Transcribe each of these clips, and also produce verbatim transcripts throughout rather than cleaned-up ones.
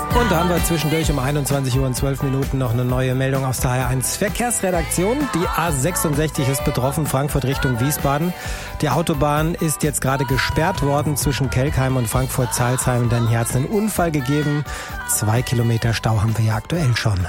Und da haben wir zwischendurch um einundzwanzig Uhr und zwölf Minuten noch eine neue Meldung aus der H R eins Verkehrsredaktion. Die A sechsundsechzig ist betroffen, Frankfurt Richtung Wiesbaden. Die Autobahn ist jetzt gerade gesperrt worden zwischen Kelkheim und Frankfurt-Zeilsheim. Denn hier hat es einen Unfall gegeben. Zwei Kilometer Stau haben wir ja aktuell schon.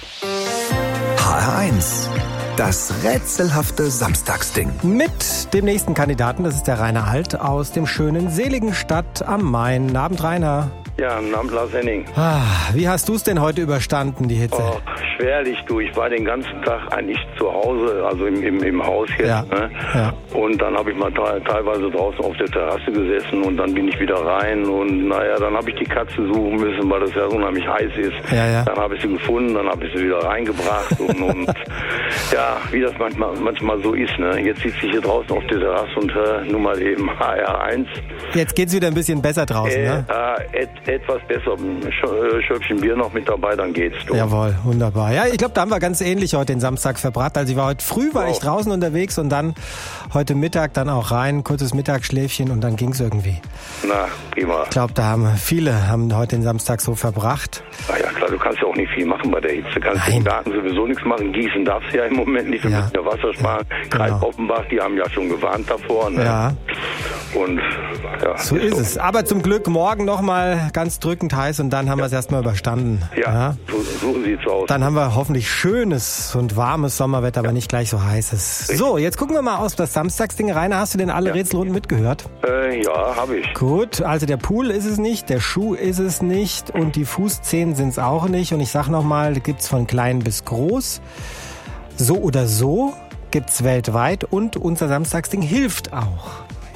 H R eins. Das rätselhafte Samstagsding. Mit dem nächsten Kandidaten, das ist der Rainer Alt aus dem schönen Seligenstadt am Main. Guten Abend, Rainer. Ja, guten Abend, Lars Henning. Ah, wie hast du es denn heute überstanden, die Hitze? Oh, schwerlich, du. Ich war den ganzen Tag eigentlich zu Hause, also im, im, im Haus jetzt. Ja, ne? ja. Und dann habe ich mal te- teilweise draußen auf der Terrasse gesessen und dann bin ich wieder rein. Und naja, dann habe ich die Katze suchen müssen, weil das ja unheimlich heiß ist. Ja, ja. Dann habe ich sie gefunden, dann habe ich sie wieder reingebracht. und, und ja, wie das manchmal, manchmal so ist. Ne? Jetzt sitze ich hier draußen auf der Terrasse und höre nun mal eben H R eins. Jetzt geht's wieder ein bisschen besser draußen, äh, ne? Äh, et, etwas besser. Sch- Schöpfchen Bier noch mit dabei, dann geht's. Du. Jawohl, wunderbar. Ja, ich glaube, da haben wir ganz ähnlich heute den Samstag verbracht. Also ich war heute früh, war Wow. ich draußen unterwegs und dann heute Mittag dann auch rein, kurzes Mittagsschläfchen und dann ging's irgendwie. Na, prima. Ich glaube, da haben viele haben heute den Samstag so verbracht. Na ja, klar, du kannst ja auch nicht viel machen bei der Hitze. Du kannst Nein. im Garten sowieso nichts machen. Gießen darfst du ja im Moment nicht. Wir Ja. müssen ja Wasser sparen. Kreis Genau. Offenbach, die haben ja schon gewarnt davor. Ne? Ja, Und ja, so ist es. Aber zum Glück morgen nochmal ganz drückend heiß und dann haben wir es erstmal überstanden. Ja, So, so sieht's aus. Dann haben wir hoffentlich schönes und warmes Sommerwetter, aber nicht gleich so heißes. So, jetzt gucken wir mal aus das Samstagsding. Rainer, hast du denn alle Ja. Rätselrunden mitgehört? Äh, ja, habe ich. Gut, also der Pool ist es nicht, der Schuh ist es nicht und die Fußzehen sind es auch nicht. Und ich sag nochmal, gibt's von klein bis groß. So oder so gibt's weltweit und unser Samstagsding hilft auch.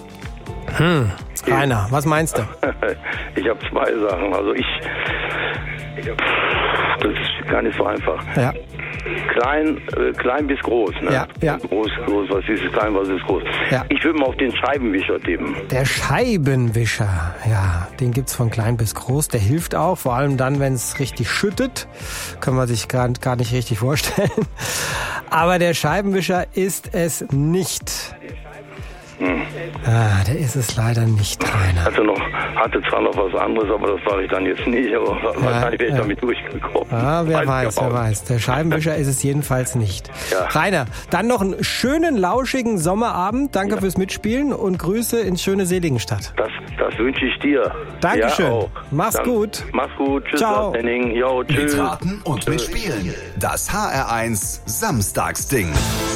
Hm, Rainer, was meinst du? Ich habe zwei Sachen. Also ich, ich hab, das ist gar nicht so einfach. Ja. Klein, äh, klein bis groß. Ne? Ja, ja. Groß, groß, was ist klein, was ist groß. Ja. Ich würde mal auf den Scheibenwischer tippen. Der Scheibenwischer, ja, den gibt's von klein bis groß. Der hilft auch, vor allem dann, wenn es richtig schüttet. Kann man sich gar, gar nicht richtig vorstellen. Aber der Scheibenwischer ist es nicht. Hm. Ah, der ist es leider nicht, Rainer. Hatte noch, hatte zwar noch was anderes, aber das sage ich dann jetzt nicht. Aber wahrscheinlich wäre ich ja. damit durchgekommen. Ah, wer Weiß weiß, ich aber wer auch. weiß. Der Scheibenwischer ist es jedenfalls nicht. Ja. Rainer, dann noch einen schönen, lauschigen Sommerabend. Danke fürs Mitspielen und Grüße ins schöne Seligenstadt. Das, das wünsche ich dir. Dankeschön. Ja, auch. Mach's Dann, gut. Mach's gut. Tschüss, Ciao. Henning. Jo, tschüss. Mitraten und mitspielen. Das H R eins Samstagsding.